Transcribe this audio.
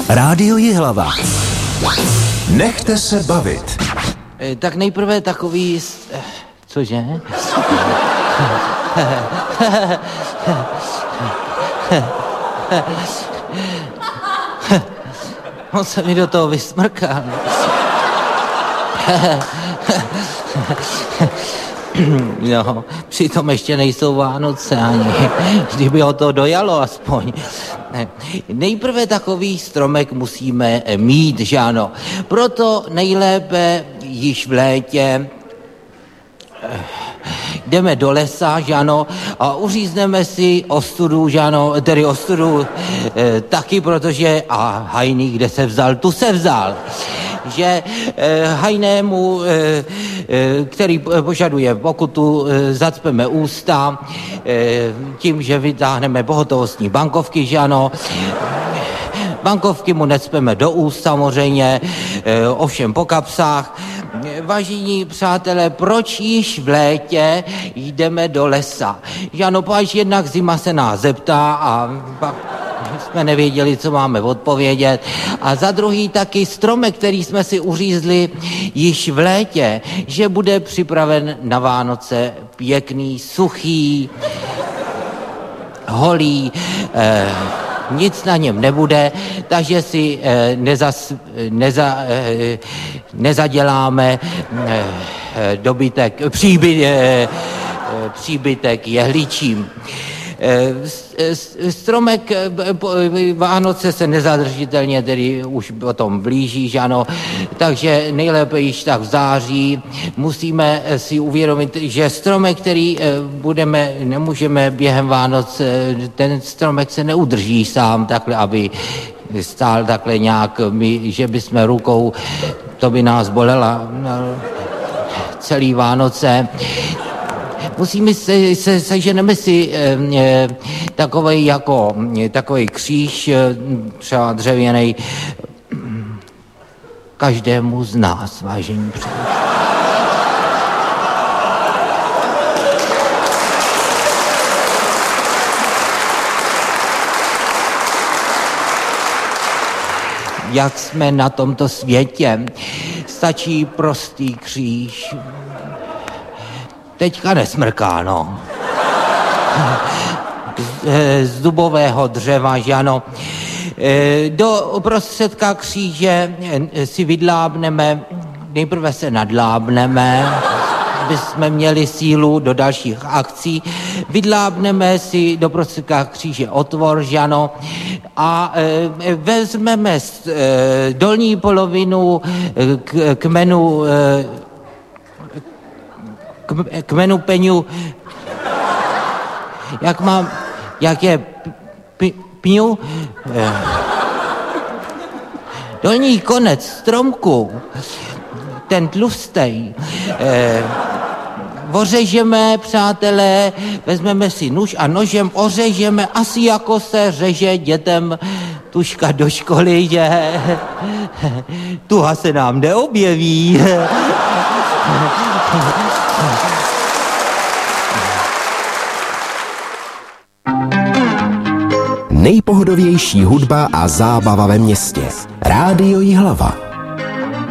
Rádio Jihlava. Nechte se bavit. Tak nejprve takový... Cože? On se mi do toho vysmrkal. No, přitom ještě nejsou Vánoce ani. Kdyby ho to dojalo aspoň. Nejprve takový stromek musíme mít, že ano. Proto nejlépe již v létě jdeme do lesa, že ano, a uřízneme si ostudu, že ano, tedy ostudu taky, protože a hajný, kde se vzal, tu se vzal. Že hajnému, který požaduje pokutu, zacpeme ústa tím, že vytáhneme pohotovostní bankovky, že ano. Bankovky mu necpeme do úst samozřejmě, ovšem po kapsách. Vážení přátelé, proč již v létě jdeme do lesa? Že ano, až jednak zima se nás zeptá a pak jsme nevěděli, co máme odpovědět. A za druhý taky stromek, který jsme si uřízli již v létě, že bude připraven na Vánoce pěkný, suchý, holý, nic na něm nebude, takže si nezaděláme příbytek jehličím. Stromek Vánoce se nezadržitelně tedy už potom blíží, že ano, takže nejlépe již tak v září musíme si uvědomit, že stromek, který nemůžeme během Vánoc, ten stromek se neudrží sám takhle, aby stál takhle nějak, že bychom rukou, to by nás bolela celý Vánoce. Musíme seženeme si takový kříž, třeba dřevěnej, každému z nás, vážení přátelé. Jak jsme na tomto světě, stačí prostý kříž. Teďka nesmrká, no. Z dubového dřeva, že ano. Do prostředka kříže si vydlábneme, nejprve se nadlábneme, aby jsme měli sílu do dalších akcí. Vydlábneme si do prostředka kříže otvor, že ano, a vezmeme dolní polovinu kmenu peňu, jak je pňu, dolní konec stromku, ten tlustej, ořežeme, přátelé, vezmeme si nůž a nožem ořežeme, asi jako se řeže dětem tuška do školy, že tuha se nám neobjeví. Nejpohodovější hudba a zábava ve městě. Rádio Jihlava.